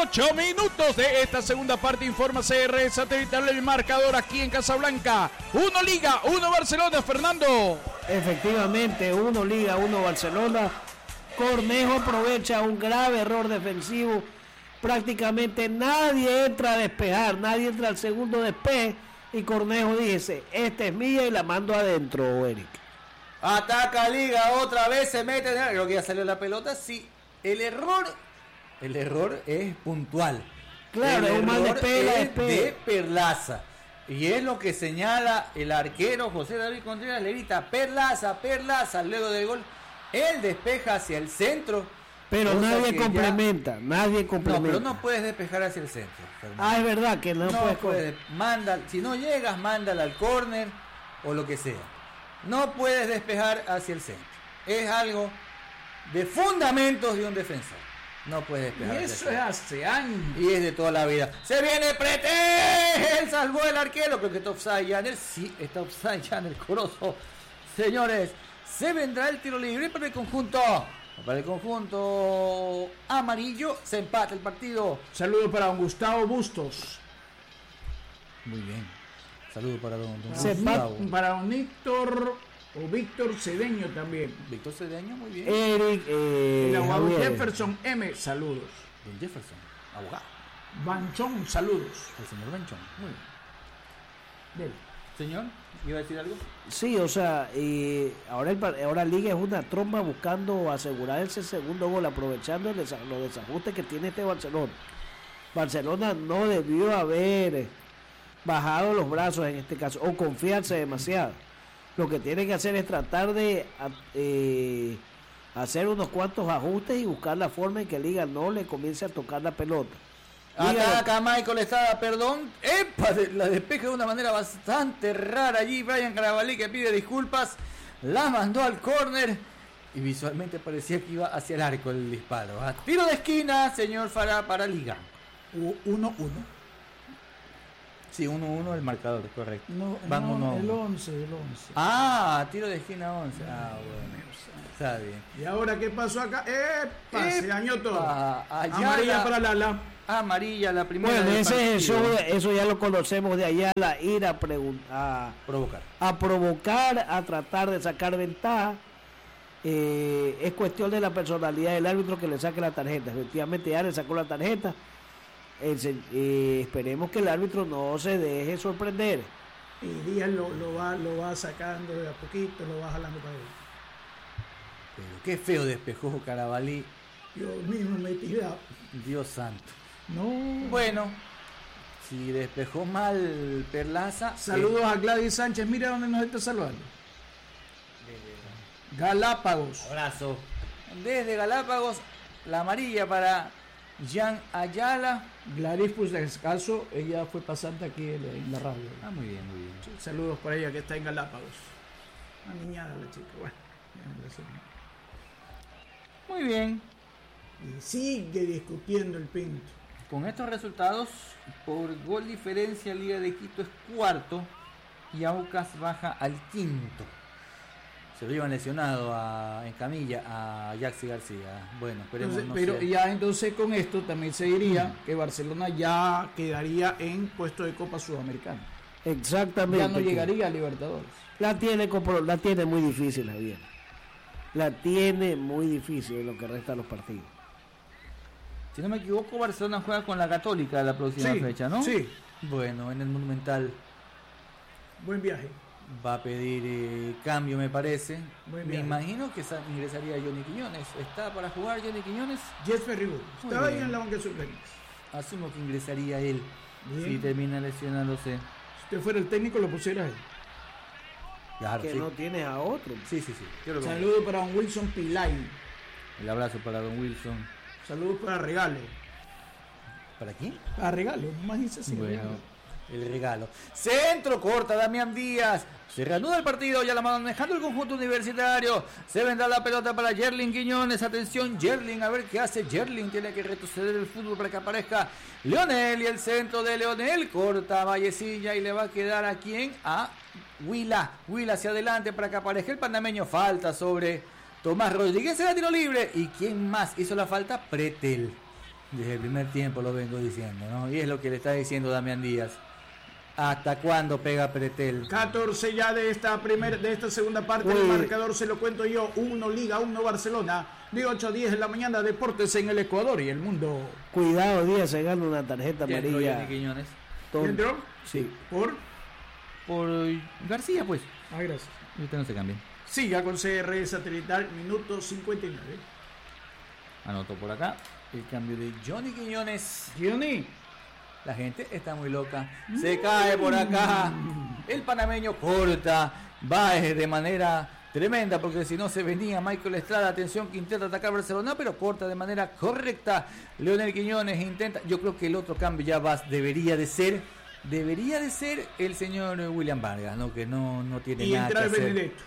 8 minutos de esta segunda parte. Informa CR Satelital el marcador aquí en Casablanca. 1 Liga, 1 Barcelona, Fernando. Efectivamente, 1 Liga, 1 Barcelona. Cornejo aprovecha un grave error defensivo. Prácticamente nadie entra a despejar, nadie entra al segundo despeje. Y Cornejo dice, esta es mía y la mando adentro, Eric. Ataca Liga otra vez, se mete. Creo que ya salió la pelota. Sí, el error es puntual. Claro, es un mal despeje de Perlaza. Y es lo que señala el arquero José David Contreras. Le grita Perlaza, luego del gol. Él despeja hacia el centro. Pero nadie complementa. No, pero no puedes despejar hacia el centro, Fernando. Es verdad que no puedes. Si no llegas, mándala al córner o lo que sea. No puedes despejar hacia el centro. Es algo de fundamentos de un defensor. No puedes despejar. Y eso es hace años. Y es de toda la vida. Se viene Pretel. Salvó el arquero. Creo que está offside ya en el. Sí, está offside ya en el Corozo. Señores, se vendrá el tiro libre para el conjunto. Para el conjunto amarillo. Se empata el partido. Saludos para don Gustavo Bustos. Muy bien. Saludos para don Gustavo. Para don Víctor Cedeño también. Víctor Cedeño, muy bien. Eric. El abogado Jefferson M. Saludos. Don Jefferson, abogado. Banchón, saludos. El señor Banchón. Muy bien. Bien. Señor, ¿iba a decir algo? Sí, o sea, ahora Liga es una tromba buscando asegurar ese segundo gol, aprovechando los desajustes que tiene este Barcelona. Barcelona no debió haber bajado los brazos en este caso, o confiarse demasiado. Lo que tiene que hacer es tratar de hacer unos cuantos ajustes y buscar la forma en que Liga no le comience a tocar la pelota. Ataca Michael Estrada, perdón. ¡Epa! La despeja de una manera bastante rara allí. Brian Carabalí, que pide disculpas. La mandó al córner. Y visualmente parecía que iba hacia el arco el disparo. A tiro de esquina, señor Farah, para Liga. 1-1. Sí, 1-1 el marcador, correcto. No, el 11. Tiro de esquina 11. Bueno. Está bien. ¿Y ahora qué pasó acá? Se dañó todo. Amarilla para Lala. Amarilla, la primera. Bueno, eso ya lo conocemos de Ayala, ir a provocar, a tratar de sacar ventaja. Es cuestión de la personalidad del árbitro que le saque la tarjeta. Efectivamente ya le sacó la tarjeta. Esperemos que el árbitro no se deje sorprender. Y Díaz lo va sacando de a poquito, lo va jalando para él. Pero qué feo despejó Carabalí. Yo mismo me he tirado. Dios santo. No. Bueno, si despejó mal Perlaza. Saludos a Gladys Sánchez. Mira dónde nos está saludando. Galápagos. Abrazo. Desde Galápagos, la amarilla para Jan Ayala. Gladys, pues en este caso, ella fue pasante aquí en la radio. Muy bien. Sí, saludos para ella que está en Galápagos. Una niñada la chica. Bueno, muy bien. Y sigue discutiendo el Pinto. Con estos resultados, por gol diferencia, Liga de Quito es cuarto y Aucas baja al quinto. Se lo llevan lesionado en camilla a Yaxi García. Bueno, esperemos. Entonces con esto también se diría que Barcelona ya quedaría en puesto de Copa Sudamericana. Exactamente. Ya no llegaría a Libertadores. La tiene muy difícil, Javier. La tiene muy difícil en lo que resta de los partidos. Si no me equivoco, Barcelona juega con la Católica la próxima fecha, ¿no? Sí. Bueno, en el Monumental. Buen viaje. Va a pedir cambio, me parece. Me imagino que ingresaría Johnny Quiñones. ¿Está para jugar Johnny Quiñones? Jeff Ferribull. Estaba ahí en la banca de suplentes. Asumo que ingresaría él. Bien. Si termina lesionándose. Si usted fuera el técnico, lo pusiera él. Claro, que no tienes a otro. Sí. Saludos para don Wilson Pilay. El abrazo para don Wilson. Saludos para Regalo. ¿Para quién? Para Regalo, más dice así. Bueno, el regalo. Centro corta Damián Díaz. Se reanuda el partido, ya la manejando el conjunto universitario. Se vendrá la pelota para Yerlin Quiñones. Atención, Yerlin, a ver qué hace. Yerlin tiene que retroceder el fútbol para que aparezca Leonel. Y el centro de Leonel corta a Vallecilla y le va a quedar a quién? A Huila hacia adelante para que aparezca el panameño. Falta sobre Tomás Rodríguez, será tiro libre. ¿Y quién más hizo la falta? Pretel. Desde el primer tiempo lo vengo diciendo, ¿no? Y es lo que le está diciendo Damián Díaz. ¿Hasta cuándo pega Pretel? 14 ya de esta segunda parte del marcador, se lo cuento yo. 1 Liga, 1 Barcelona. De 8 a 10 de la mañana, deportes en el Ecuador y el mundo. Cuidado, Díaz se gana una tarjeta amarilla. Quiñones. ¿Entró? Sí. ¿Por García, pues. Ah, gracias. Y usted no se cambia. Siga con CR satelital, minuto 59. Anoto por acá el cambio de Johnny Quiñones. Johnny. La gente está muy loca. Se cae por acá. El panameño corta. Va de manera tremenda, porque si no se venía Michael Estrada. Atención, que intenta atacar Barcelona, pero corta de manera correcta. Leonel Quiñones intenta. Yo creo que el otro cambio ya debería de ser el señor William Vargas, ¿no? Que no tiene y nada que hacer. Benedetto.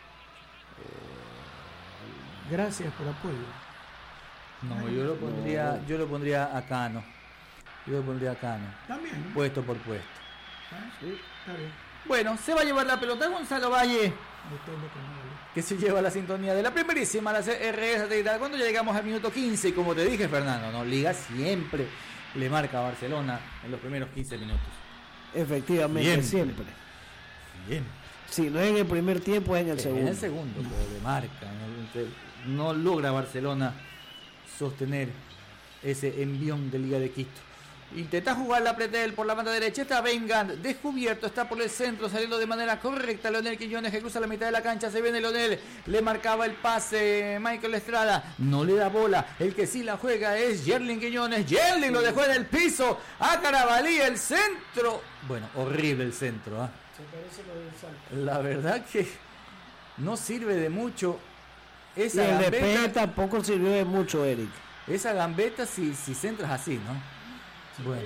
Gracias por apoyo. No, yo lo pondría a Cano. Yo lo pondría a Cano. También. Puesto por puesto. Sí, está bien. Bueno, se va a llevar la pelota Gonzalo Valle, que se lleva la sintonía de la primerísima, la CRS. Cuando ya llegamos al minuto 15, como te dije, Fernando, no, Liga siempre le marca a Barcelona en los primeros 15 minutos. Efectivamente, siempre. Si no es en el primer tiempo, es en el segundo. En el segundo, pero le marca. No logra Barcelona sostener ese envión de Liga de Quito. Intenta jugar la Pretel por la banda derecha. Está Vengan descubierto. Está por el centro, saliendo de manera correcta. Leonel Quiñones, que cruza la mitad de la cancha. Se viene Leonel. Le marcaba el pase Michael Estrada. No le da bola. El que sí la juega es Yerlin Quiñones. Yerlin lo dejó en el piso. A Carabalí, el centro. Bueno, horrible el centro. ¿Eh? La verdad que no sirve de mucho. Esa y el gambeta, despeje tampoco sirvió de mucho, Eric. Esa gambeta si centras así, ¿no? Bueno.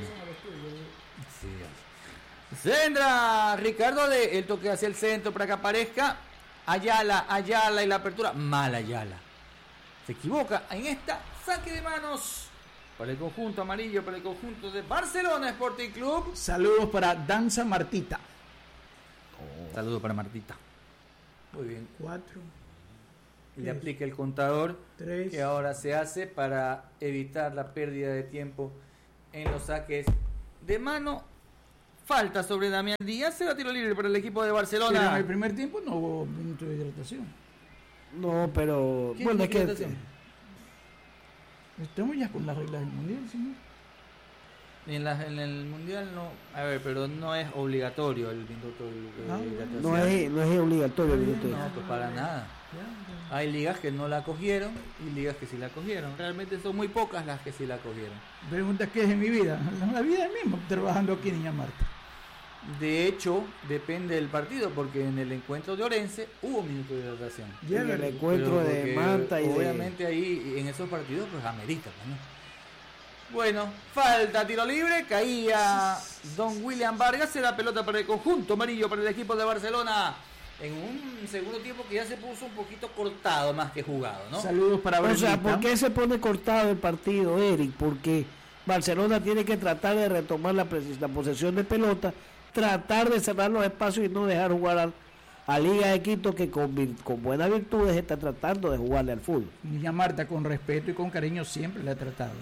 Sí. Centra Ricardo de el toque hacia el centro para que aparezca Ayala y la apertura. Mal Ayala. Se equivoca en esta saque de manos para el conjunto amarillo, para el conjunto de Barcelona Sporting Club. Saludos para Danza Martita. Saludos para Martita. Muy bien. 4. Le aplica el contador 3, que ahora se hace para evitar la pérdida de tiempo en los saques de mano. Falta sobre Damián Díaz. Será tiro libre para el equipo de Barcelona. Pero en el primer tiempo no hubo minuto de hidratación. No, pero bueno, es que estamos ya con las reglas del mundial, señor. En el mundial no, a ver, pero no es obligatorio el minuto de hidratación. No es obligatorio el minuto. No, pues para nada. Hay ligas que no la cogieron y ligas que sí la cogieron. Realmente son muy pocas las que sí la cogieron. Pregunta qué es en mi vida. La vida misma, trabajando aquí en Niña Marta. De hecho, depende del partido, porque en el encuentro de Orense hubo minuto de hidratación. En el encuentro de Manta y obviamente ahí en esos partidos pues amerita, ¿no? Bueno, falta, tiro libre, caía Don William Vargas, será pelota para el conjunto amarillo, para el equipo de Barcelona, en un segundo tiempo que ya se puso un poquito cortado más que jugado, ¿no? Saludos para Brendita. O sea, ¿por qué se pone cortado el partido, Eric? Porque Barcelona tiene que tratar de retomar la posesión de pelota, tratar de cerrar los espacios y no dejar jugar a Liga de Quito, que con buenas virtudes está tratando de jugarle al fútbol. Niña Marta, con respeto y con cariño, siempre le ha tratado.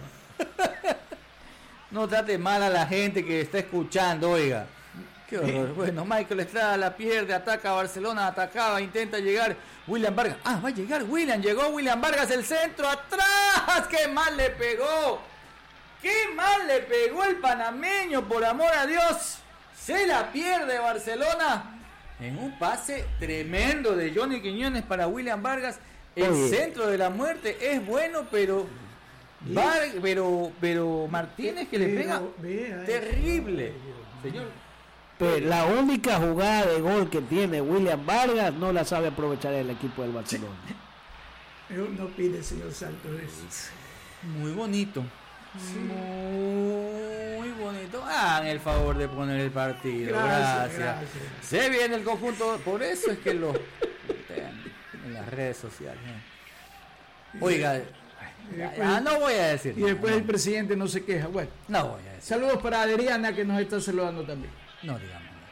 No trate mal a la gente que está escuchando, oiga. Qué horror. Bueno, Michael Estrada la pierde, ataca a Barcelona, atacaba, intenta llegar William Vargas. Ah, va a llegar William, llegó William Vargas, el centro atrás. ¡Qué mal le pegó! ¡Qué mal le pegó el panameño, por amor a Dios! Se la pierde Barcelona en un pase tremendo de Johnny Quiñones para William Vargas. El centro de la muerte es bueno, pero Martínez que le pega terrible, señor. Pero la única jugada de gol que tiene William Vargas no la sabe aprovechar el equipo del Barcelona. No pide, señor Santos, eso. Muy bonito. Muy bonito. Hagan el favor de poner el partido. Gracias. Se viene el conjunto. Por eso es que lo en las redes sociales. Oiga, no voy a decir. Y después el presidente no se queja. Bueno, no voy a decir. Saludos para Adriana, que nos está saludando también. No digamos.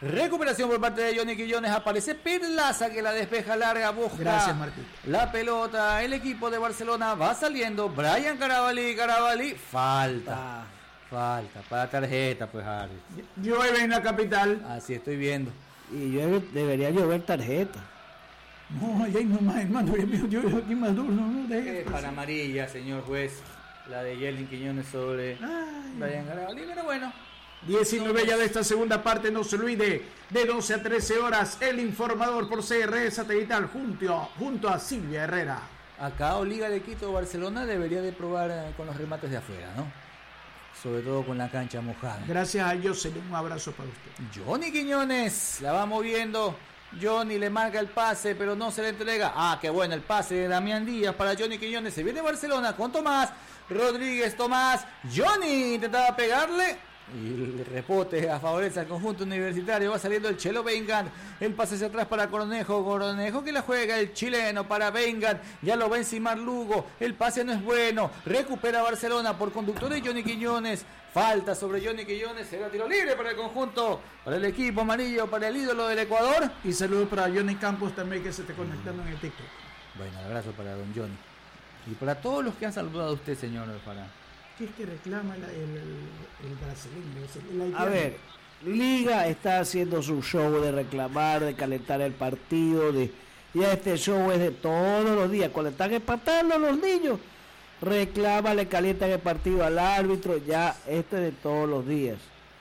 Recuperación por parte de Johnny Quiñones. Aparece Perlaza que la despeja larga. Busca Gracias, Martín. la pelota. El equipo de Barcelona va saliendo. Brian Carabalí. Falta. Falta. Para tarjeta, pues, Harry. Llueve en la capital. Así estoy viendo. Y debería llover tarjeta. No, ya no más, hermano. Yo aquí más duro. No dejes. Para amarilla, señor juez. La de Yerlin Quiñones sobre Brian Carabalí. Pero bueno. 19 ya de esta segunda parte, no se olvide, de 12 a 13 horas, el informador por CRE Satelital junto a Silvia Herrera. Acá o Liga de Quito o Barcelona debería de probar con los remates de afuera, ¿no? Sobre todo con la cancha mojada. Gracias a Jocelyn, un abrazo para usted. Johnny Quiñones la va moviendo. Johnny le marca el pase, pero no se le entrega. Qué bueno el pase de Damián Díaz para Johnny Quiñones. Se viene Barcelona con Tomás Rodríguez. Johnny intentaba pegarle. Y el rebote favorece al conjunto universitario. Va saliendo el Chelo Weingart. El pase hacia atrás para Cornejo que la juega el chileno para Weingart. Ya lo va a encimar Lugo. El pase no es bueno. Recupera Barcelona por conductor de Johnny Quiñones. Falta sobre Johnny Quiñones. Será tiro libre para el conjunto, para el equipo amarillo, para el ídolo del Ecuador. Y saludos para Johnny Campos también, que se está conectando en el TikTok. Bueno, abrazo para don Johnny. Y para todos los que han saludado a usted, señor. ¿Qué es que reclama el brasileño? A ver, Liga está haciendo su show de reclamar, de calentar el partido, ya este show es de todos los días. Cuando están empatando los niños, reclama, le calientan el partido al árbitro, ya este es de todos los días.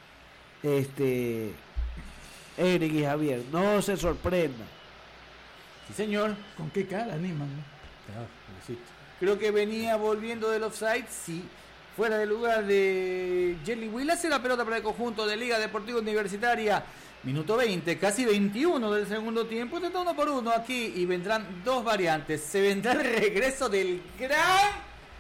Eric y Javier, no se sorprendan. Sí, señor. ¿Con qué cara animan? Claro, creo que venía volviendo del offside, sí. Fuera del lugar de Jelly Will. Hace la pelota para el conjunto de Liga Deportiva Universitaria. Minuto 20, casi 21 del segundo tiempo. Está 1-1 aquí y vendrán dos variantes. Se vendrá el regreso del gran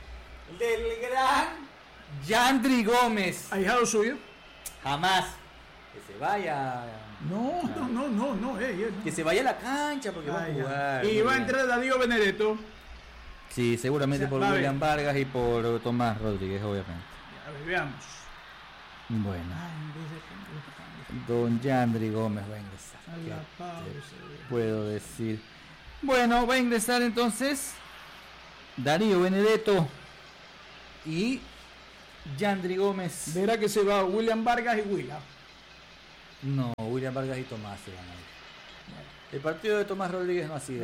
Yandri Gómez. ¿Ahijado suyo? Jamás. Que se vaya. No. Que se vaya a la cancha porque va a jugar. Y va a entrar Darío Benedetto. Sí, seguramente por William Vargas y por Tomás Rodríguez, obviamente. A ver, veamos. Bueno. Don Yandri Gómez va a ingresar. Puedo decir. Bueno, va a ingresar entonces Darío Benedetto y Yandri Gómez. Verá que se va William Vargas y Willa. No, William Vargas y Tomás se van a ir. El partido de Tomás Rodríguez no ha sido.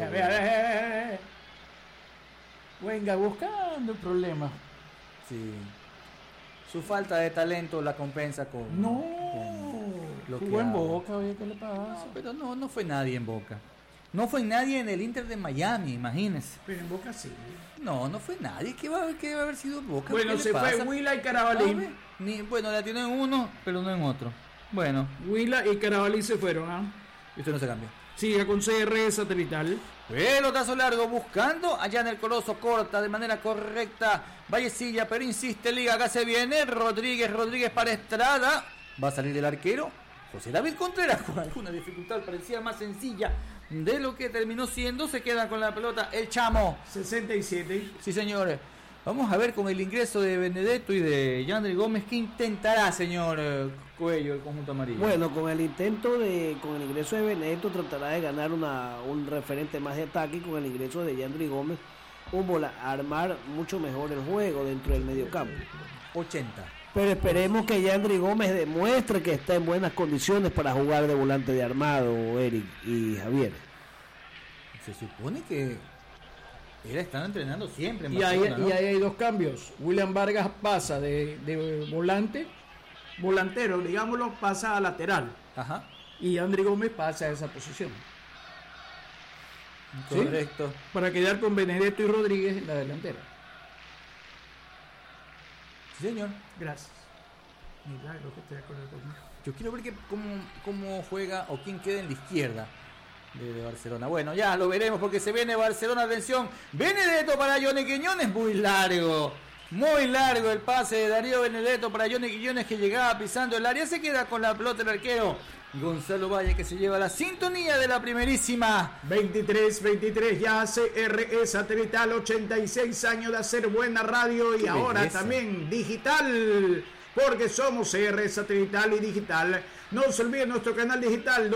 Venga, buscando problemas. Sí. Su falta de talento la compensa con. Jugó en Boca, oye, ¿qué le pasa? No, pero no fue nadie en Boca. No fue nadie en el Inter de Miami, imagínese. Pero en Boca sí. No fue nadie. ¿Qué va a haber sido en Boca? Bueno, se fue Willa y Carabalí. Bueno, la tiene en uno, pero no en otro. Bueno. Willa y Carabalí se fueron, Y usted no se cambió. Sigue con CRE Satelital. Pelotazo largo buscando allá en el Coloso, corta de manera correcta Vallecilla, pero insiste Liga, acá se viene Rodríguez para Estrada, va a salir del arquero José David Contreras con alguna dificultad, parecía más sencilla de lo que terminó siendo. Se queda con la pelota el Chamo. 67. Sí, señores. Vamos a ver con el ingreso de Benedetto y de Yandri Gómez, ¿qué intentará, señor Cuello, el conjunto amarillo? Bueno, con el ingreso de Benedetto tratará de ganar un referente más de ataque, y con el ingreso de Yandri Gómez armar mucho mejor el juego dentro del mediocampo. 80. Pero esperemos que Yandri Gómez demuestre que está en buenas condiciones para jugar de volante de armado, Eric y Javier. Se supone que están entrenando siempre en y Barcelona, ¿no? ahí hay dos cambios. William Vargas pasa de volantero, digámoslo, pasa a lateral. Ajá. Y Yandri Gómez pasa a esa posición. Correcto. ¿Sí? Para quedar con Benedetto y Rodríguez en la delantera. Sí, señor. Gracias. Milagro que esté de acuerdo conmigo. Yo quiero ver cómo juega o quién queda en la izquierda de Barcelona. Bueno, ya lo veremos porque se viene Barcelona. Atención, Benedetto para Johnny Quiñones, muy largo el pase de Darío Benedetto para Johnny Quiñones, que llegaba pisando el área. Se queda con la pelota el arquero Gonzalo Valle, que se lleva la sintonía de la primerísima. 23 ya CRE Satelital, 86 años de hacer buena radio y ahora belleza. También digital. porque somos CR Satelital y Digital. No se olviden nuestro canal digital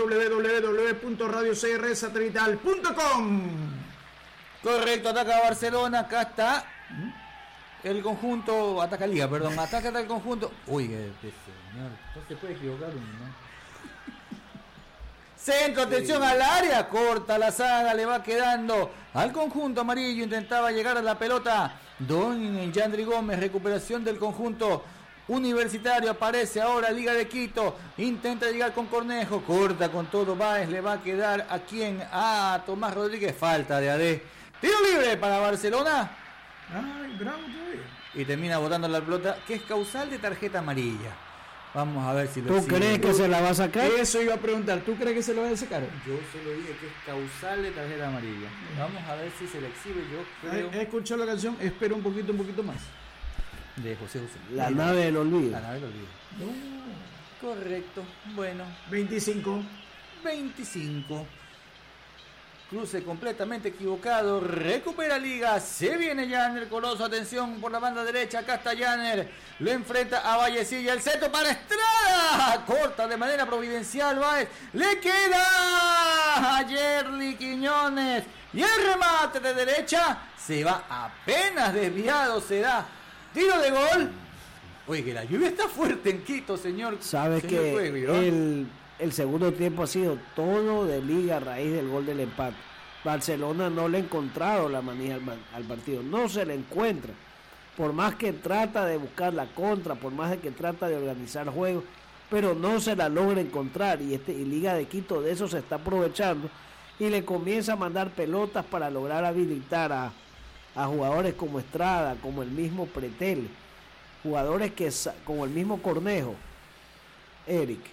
www.radiocrsatelital.com. Correcto, ataca a Barcelona, acá está el conjunto, ataca Liga, perdón, ataca el conjunto. Uy, señor, no se puede equivocar uno, ¿no? Centro, atención al área, corta la saga, le va quedando al conjunto amarillo, intentaba llegar a la pelota Don Yandri Gómez, recuperación del conjunto universitario, aparece ahora Liga de Quito, intenta llegar con Cornejo, corta con todo Báez, le va a quedar a quien, a Tomás Rodríguez, falta de AD, tiro libre para Barcelona. Ay, bravo todavía. Y termina botando la pelota, que es causal de tarjeta amarilla. Vamos a ver si lo ¿Tú crees que se la va a sacar? Eso iba a preguntar, ¿tú crees que se lo va a sacar? Yo solo dije que es causal de tarjeta amarilla. Vamos a ver si se le exhibe, yo creo. He escuchado la canción, espero un poquito más. De José José. La nave del olvido. La nave del olvido. Correcto. Bueno. 25. Cruce completamente equivocado. Recupera Liga. Se viene Janner Coloso. Atención por la banda derecha. Acá está Janner. Lo enfrenta a Vallecilla. El centro para Estrada. Corta de manera providencial Báez. Le queda a Yerli Quiñones. Y el remate de derecha se va apenas desviado. Se da tiro de gol. Oye, que la lluvia está fuerte en Quito, señor. Sabes que Juego, el segundo tiempo ha sido todo de Liga a raíz del gol del empate. Barcelona no le ha encontrado la manija al partido, no se le encuentra. Por más que trata de buscar la contra, por más de que trata de organizar juegos, pero no se la logra encontrar. Y Liga de Quito de eso se está aprovechando y le comienza a mandar pelotas para lograr habilitar a jugadores como Estrada, como el mismo Pretel, jugadores que como el mismo Cornejo, Eric.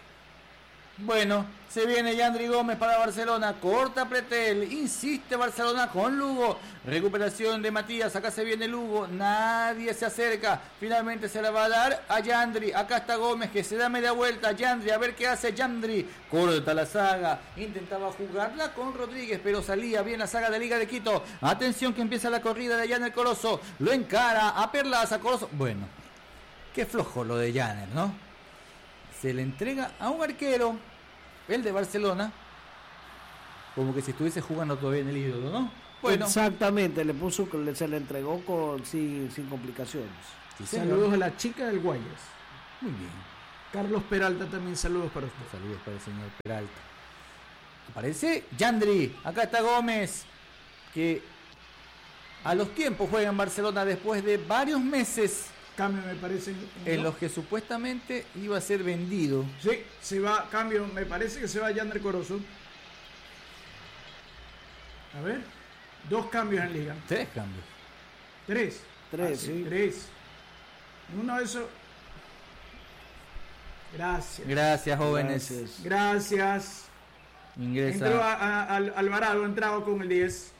Bueno, se viene Yandri Gómez para Barcelona, corta Pretel, insiste Barcelona con Lugo, recuperación de Matías, acá se viene Lugo, nadie se acerca, finalmente se la va a dar a Yandri, acá está Gómez que se da media vuelta, Yandri, a ver qué hace Yandri, corta la saga, intentaba jugarla con Rodríguez, pero salía bien la saga de Liga de Quito, atención que empieza la corrida de Janner Coloso, lo encara a Perlaza, Coloso, bueno, qué flojo lo de Janner, ¿no? Se le entrega a un arquero, el de Barcelona, como que si estuviese jugando todavía en el ídolo, ¿no? Bueno. Exactamente, se le entregó sin complicaciones. Sí, saludos a la chica del Guayas. Muy bien. Carlos Peralta también, saludos para usted. Saludos para el señor Peralta. Aparece Yandri, acá está Gómez, que a los tiempos juega en Barcelona después de varios meses. Cambio, me parece. En los que supuestamente iba a ser vendido. Sí, se va, cambio, me parece que se va Yandri Coloso. A ver, 2 cambios en Liga. 3 cambios. 3. 3, sí. 3. Uno de esos. Gracias. Gracias, jóvenes. Gracias. Ingresa. Entró Alvarado, entraba con el 10.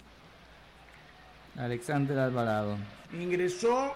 Alexander Alvarado. Ingresó.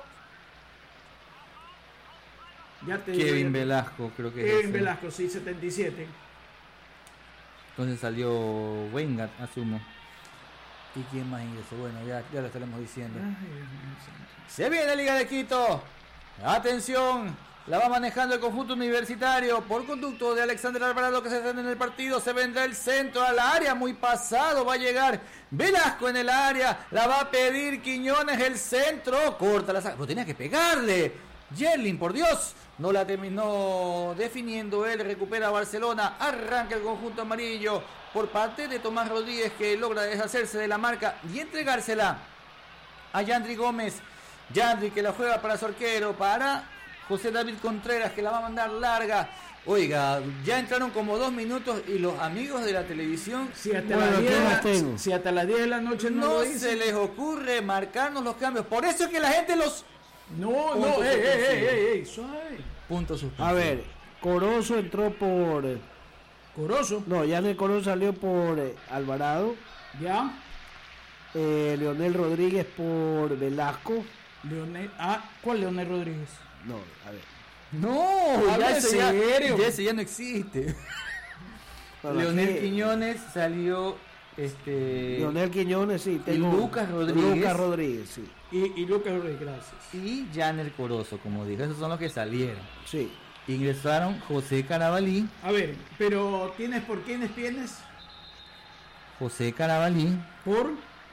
Kevin Velasco, creo que Kevin Velasco, sí, 77. Entonces salió Weingart, asumo. ¿Y quién más ingresó? Bueno, ya lo estaremos diciendo. Se viene Liga de Quito. Atención. La va manejando el conjunto universitario por conducto de Alexander Alvarado que se está en el partido. Se vendrá el centro al área, muy pasado. Va a llegar Velasco en el área. La va a pedir Quiñones, el centro. Corta la saga. Pero tenía que pegarle. Yerlin, por Dios. No la terminó definiendo él. Recupera Barcelona. Arranca el conjunto amarillo por parte de Tomás Rodríguez que logra deshacerse de la marca y entregársela a Yandri Gómez. Yandri que la juega para su arquero, para José David Contreras que la va a mandar larga. Oiga, ya entraron como 2 minutos y los amigos de la televisión, si hasta las 10 de la noche no se les ocurre marcarnos los cambios. Por eso es que la gente los... No, suave. Punto suspensivo. A ver, Corozo entró por... ¿Corozo? No, ya en el Corozo salió por Alvarado. ¿Ya? Leonel Rodríguez por Velasco. ¿Cuál Leonel Rodríguez? No, a ver. No, ya ese ya no existe. Leonel Quiñones salió Lionel Quiñones, sí. Tengo Lucas Rodríguez. Lucas Rodríguez, sí. Y Lucas Rodríguez, gracias. Y Janer Corozo, como dijo. Esos son los que salieron. Sí. Ingresaron José Carabalí. A ver, pero ¿tienes por quiénes tienes? José Carabalí. ¿Por?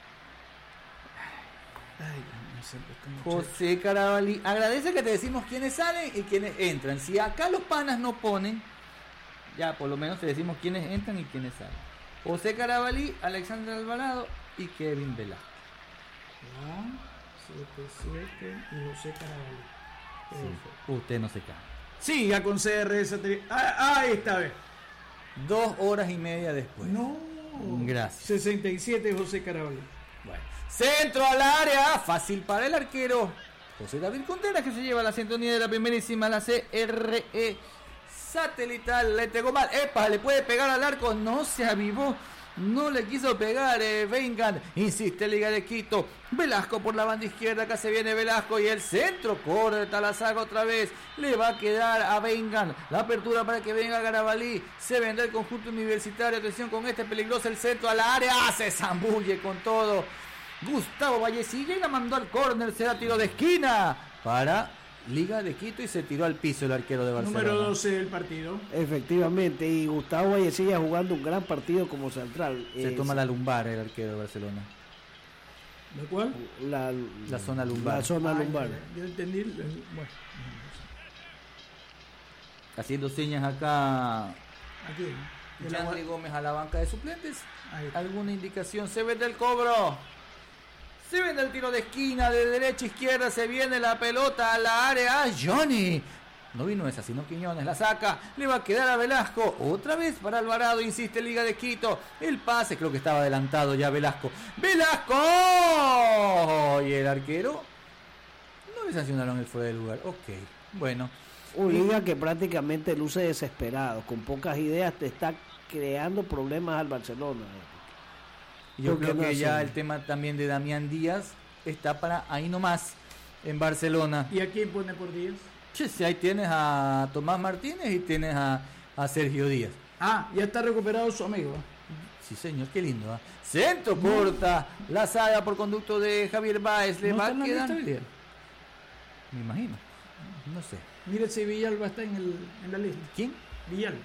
José Carabalí. Agradece que te decimos quiénes salen y quiénes entran. Si acá los panas no ponen, ya por lo menos te decimos quiénes entran y quiénes salen. José Carabalí, Alexander Alvarado y Kevin Velasco. Ya, 7 y José Carabalí. Sí, usted no se cae. Sí, ya con CRS. Ahí está, ve. 2 horas y media después. No. Gracias. 67 José Carabalí. Bueno. Centro al área, fácil para el arquero José David Contreras, que se lleva la sintonía de la primerísima, la CRE satelital. Le entregó mal, epa, le puede pegar al arco, no se avivó, no le quiso pegar. Vengan, insiste Liga de Quito. Velasco por la banda izquierda, acá se viene Velasco y el centro corta la saga otra vez. Le va a quedar a Vengan la apertura para que venga Carabalí. Se vendrá el conjunto universitario. Atención con este peligroso, el centro a la área. Se zambulle con todo Gustavo Vallecilla y la mandó al córner. Será tiro de esquina para Liga de Quito y se tiró al piso el arquero de Barcelona. Número 12 del partido. Efectivamente, y Gustavo Vallecilla jugando un gran partido como central. Se toma la lumbar el arquero de Barcelona. ¿De cuál? La zona lumbar. La zona lumbar. Yo entendí. Bueno. Haciendo señas acá Aquí. Yandri Gómez a la banca de suplentes. Ahí. ¿Alguna indicación? Se vende el cobro. Se vende el tiro de esquina de derecha a izquierda. Se viene la pelota a la área. Johnny. No vino esa, sino Quiñones la saca. Le va a quedar a Velasco. Otra vez para Alvarado. Insiste Liga de Quito. El pase, creo que estaba adelantado ya Velasco. ¡Velasco! Y el arquero. No le sancionaron el fuera de lugar. Ok. Bueno. Un Liga que prácticamente luce desesperado. Con pocas ideas te está creando problemas al Barcelona. Yo creo que ya hace? el tema también de Damián Díaz está para ahí nomás en Barcelona. ¿Y a quién pone por 10? Che, si ahí tienes a Tomás Martínez y tienes a Sergio Díaz. Ah, ya está recuperado su amigo. Sí, señor, qué lindo. ¿Eh? Centro corta la saga por conducto de Javier Báez. Le ¿No va está en a la quedar. lista, Villar? Me imagino. No sé. Mire si Villalba está en la lista. ¿Quién? Villalba.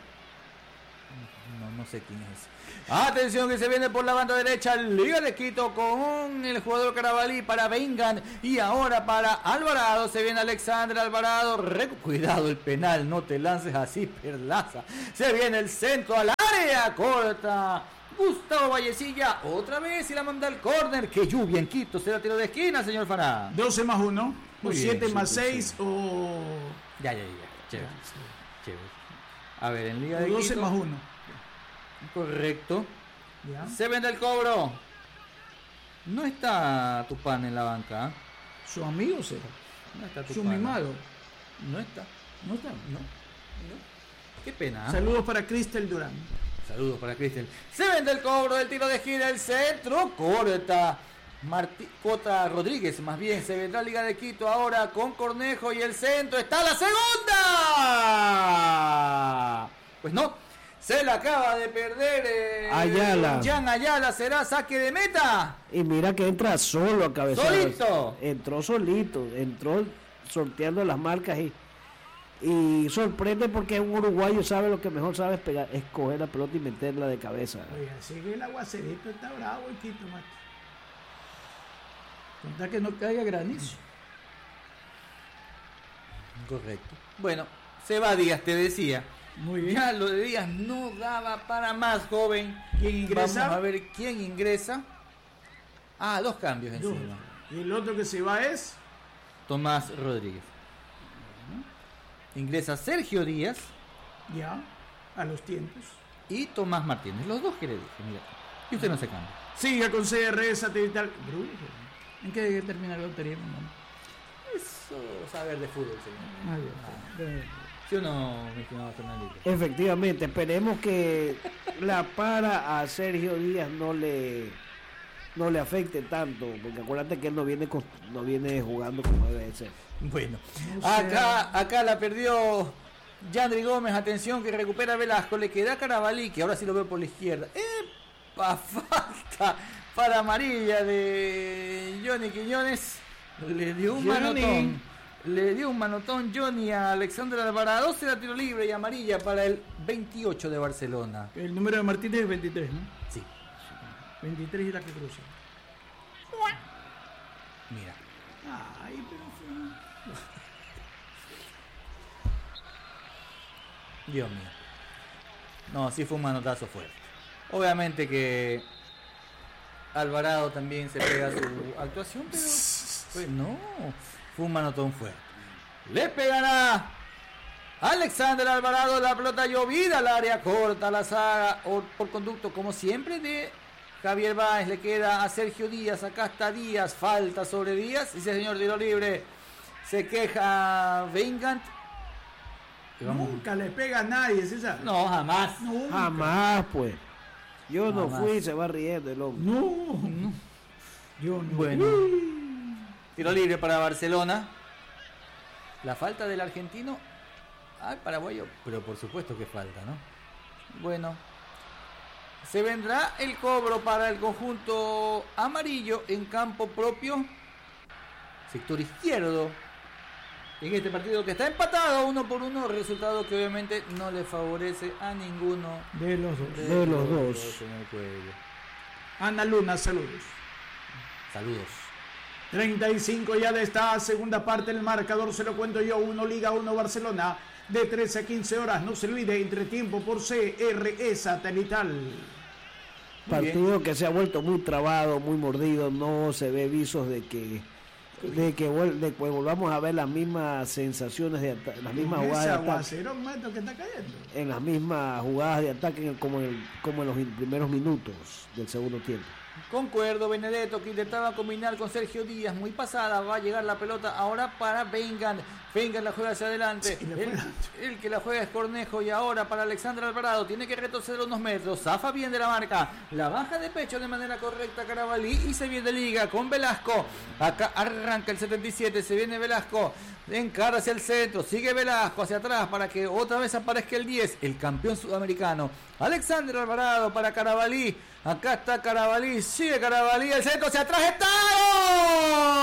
No sé quién es. Atención que se viene por la banda derecha Liga de Quito con el jugador Carabalí para Vengan y ahora para Alvarado. Se viene Alexander Alvarado. Cuidado el penal, no te lances así, Perlaza. Se viene el centro al área corta. Gustavo Vallecilla otra vez y la manda al córner. Qué lluvia en Quito. Será tiro de esquina, señor Fará. 12 más 1. O Muy bien, 7 más sí, 6 sí. o... Ya. Chévere. Chévere. A ver, en Liga o de 12 Quito. más 1. Correcto. Ya. Se vende el cobro. No está Tupán en la banca. ¿Eh? Su amigo será. No está Su Tupán. mimado. No está. No está. No. Qué pena. ¿Eh? Saludos para Cristel Durán. Saludos para Cristian. Se vende el cobro del tiro de esquina. El centro corta. Cota Rodríguez, más bien. Se vendrá Liga de Quito ahora con Cornejo y el centro. ¡Está la segunda! Pues no. Se la acaba de perder Ayala. Jan Ayala. Será saque de meta. Y mira que entra solo a cabezar. ¿Solito? Entró solito, entró sorteando las marcas y sorprende porque un uruguayo sabe lo que mejor sabe es pegar, es coger la pelota y meterla de cabeza. Oiga, sigue el aguacerito, está bravo el Quito, macho. Conta que no caiga granizo. Correcto. Bueno, se va Díaz, te decía. Muy bien. Ya lo de Díaz no daba para más, joven. ¿Quién ingresa? Vamos a ver quién ingresa. Ah, 2 cambios Dos. encima. Y el otro que se va es... Tomás Rodríguez. Ingresa Sergio Díaz Ya, a los tiempos. y Tomás Martínez. Los dos que le dije, mira. Y usted no se cambia. Siga con CR satelital. Brujo. ¿En qué termina la lotería, mi hermano? Eso saber de fútbol, señor. Adiós. ¿Sí o no, mi estimado Fernandito? Efectivamente, esperemos que la para a Sergio Díaz no le afecte tanto, porque acuérdate que él no viene jugando como debe ser. Bueno, No sé. acá la perdió Yandri Gómez. Atención que recupera Velasco. Le queda Carabalí, que ahora sí lo veo por la izquierda. falta para amarilla de Johnny Quiñones. Le dio un manotón. Le dio un manotón Johnny a Alexander Alvarado. Será tiro libre y amarilla para el 28 de Barcelona. El número de Martínez es 23, ¿no? Sí. 23 y la que cruza. Mira. Ay, pero Dios mío. No, sí fue un manotazo fuerte. Obviamente que Alvarado también se pega su actuación, pero pues no, fue un manotón fuerte. Le pegará Alexander Alvarado, la pelota llovida al área corta, la saga por conducto como siempre de Javier Báez. Le queda a Sergio Díaz, acá está Díaz, falta sobre Díaz, dice señor tiro libre, se queja Weingart. nunca le pega a nadie, César. No, jamás. Nunca. Jamás, pues. Yo no Jamás. fui y se va riendo el hombre. No. Yo no. Bueno, tiro libre para Barcelona. La falta del argentino al paraguayo, pero por supuesto que falta, ¿no? Bueno, se vendrá el cobro para el conjunto amarillo en campo propio, sector izquierdo, en este partido que está empatado 1-1, resultado que obviamente no le favorece a ninguno De los dos. De los dos. señor Cuello. Ana Luna, saludos. Saludos. 35 ya de esta segunda parte, el marcador se lo cuento yo, 1 Liga, 1 Barcelona, de 13 a 15 horas, no se olvide, entretiempo por CRE Satelital. Partido que se ha vuelto muy trabado, muy mordido, no se ve visos de que volvamos a ver las mismas sensaciones las mismas Con jugadas ese de ataque, aguacerón, maestro, que está cayendo. en las mismas jugadas de ataque como en los primeros minutos del segundo tiempo. Concuerdo, Benedetto, que intentaba combinar con Sergio Díaz, muy pasada, va a llegar la pelota ahora para Weingart. Weingart la juega hacia adelante, Sí, el que la juega es Cornejo, y ahora para Alexander Alvarado, tiene que retroceder unos metros, zafa bien de la marca, la baja de pecho de manera correcta Carabalí y se viene de liga con Velasco. Acá arranca el 77, se viene Velasco, encara hacia el centro, sigue Velasco hacia atrás para que otra vez aparezca el 10, el campeón sudamericano Alexander Alvarado para Carabalí. Acá está Carabalí, sigue Carabalí, el centro hacia atrás, está.